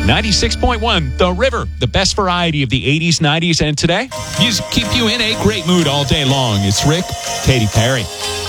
96.1, The River, the best variety of the 80s, 90s, and today. Music keep you in a great mood all day long. It's Rick, Katy Perry.